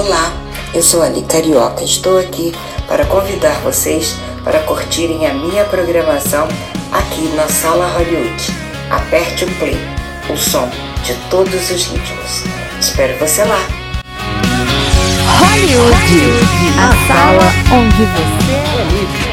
Olá, eu sou Ali Carioca, estou aqui para convidar vocês para curtirem a minha programação aqui na Sala Hollywood. Aperte o play, o som de todos os ritmos. Espero você lá! Hollywood, a sala onde você é livre.